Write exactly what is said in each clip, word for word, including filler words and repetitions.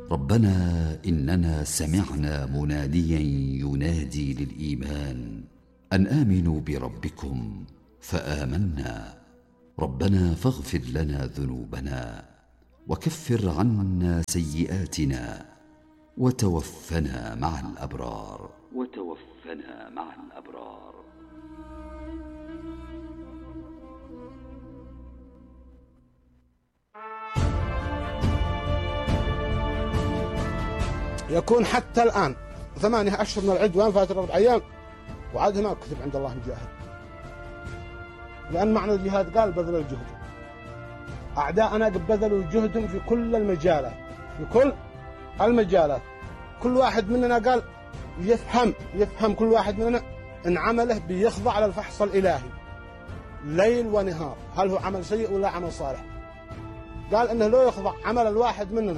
ربنا إننا سمعنا مناديا ينادي للإيمان أن آمنوا بربكم فآمنا. ربنا فاغفر لنا ذنوبنا وكفر عنا سيئاتنا وتوفنا مع الأبرار وتوفنا مع الأبرار. يكون حتى الآن ثمانية أشهر من العدوان فاتت أربع أيام وعادها ما كتب عند الله مجاهد، لأن معنى الجهاد قال بذل الجهد. أعداءنا قد بذلوا جهدهم في كل المجالات، في كل المجالات. كل واحد مننا قال يفهم يفهم كل واحد مننا إن عمله بيخضع للفحص الإلهي ليل ونهار، هل هو عمل سيء ولا عمل صالح. قال إنه لو يخضع عمل الواحد مننا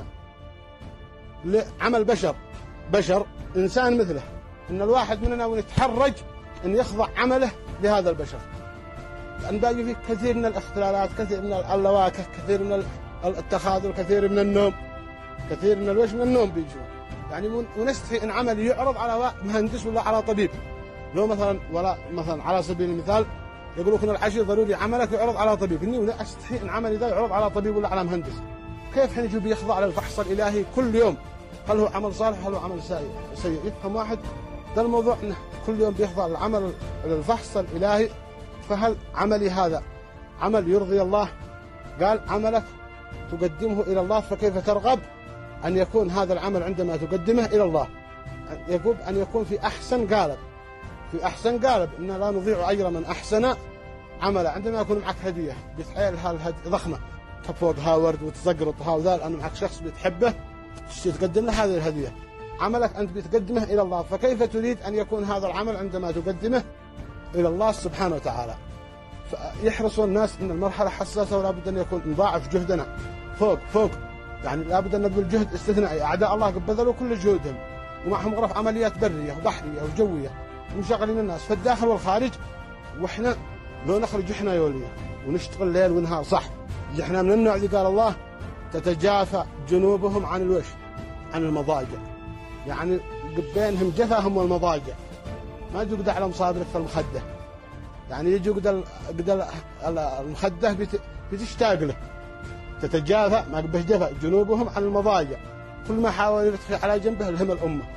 لعمل بشر بشر إنسان مثله، إن الواحد مننا ونتحرج إن يخضع عمله لهذا البشر، لأن باقي فيه كثير من الاختلالات، كثير من اللواكه، كثير من التخاذل، كثير من النوم، كثير من الوش من النوم بيجوا. يعني ونستحي إن عمل يعرض على مهندس ولا على طبيب. لو مثلا ولا مثلا على سبيل المثال يقولوا إن العشر ضروري عملك يعرض على طبيب، إني ولا أستحي إن عملي ذا يعرض على طبيب ولا على مهندس. كيف حين يجي يخضع للفحص الإلهي كل يوم، هل هو عمل صالح هل هو عمل سيء؟ يفهم واحد ده الموضوع إنه كل يوم بيخضع للعمل للفحص الإلهي. فهل عملي هذا عمل يرضي الله؟ قال عملك تقدمه إلى الله، فكيف ترغب أن يكون هذا العمل عندما تقدمه إلى الله يجب أن يكون في أحسن قالب، في أحسن قالب. إن لا نضيع أجر من أحسن عملا. عندما يكون معك هدية بتحيل هالهدية ضخمة تفوقها ورد وتزقرطها وذا، لأنه معك شخص بتحبه تقدم له هذه الهدية، عملك أنت بتقدمه إلى الله، فكيف تريد أن يكون هذا العمل عندما تقدمه إلى الله سبحانه وتعالى؟ فيحرص الناس إن المرحلة حساسة ولا بد أن يكون نضاعف جهدنا فوق فوق، يعني لا بد أن نبذل جهد استثنائي. أعداء الله قد بذلوا كل جهودهم ومعهم غرف عمليات برية وبحرية وجوية ومشغلين الناس في الداخل والخارج، وإحنا لو نخرج إحنا يوليا ونشتغل ليل ونهار صح. إحنا من النوع اللي قال الله تتجافى جنوبهم عن الوش عن المضاجع، يعني بينهم جفاهم والمضاجع، ما يجوا قد على مصابرك في المخدة، يعني يجوا قد قد المخدة بتشتاق له. تتجافى ما قبه جفا جنوبهم عن المضاجع، كل ما حاول يرتخي على جنبه الهم الأمة.